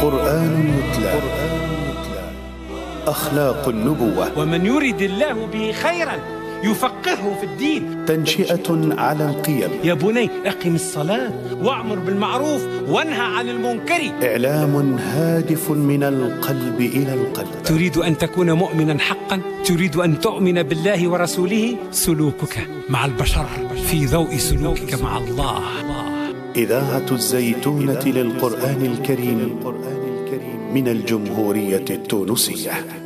قرآن يتلى أخلاق النبوة. ومن يرد الله به خيرا يفقهه في الدين. تنشئة على القيم. يا بني أقم الصلاة وأمر بالمعروف وانهى عن المنكر. إعلام هادف من القلب إلى القلب. تريد أن تكون مؤمنا حقا؟ تريد أن تؤمن بالله ورسوله؟ سلوكك مع البشر في ضوء سلوكك مع الله. إذاعة الزيتونة للقرآن الكريم من الجمهورية التونسية.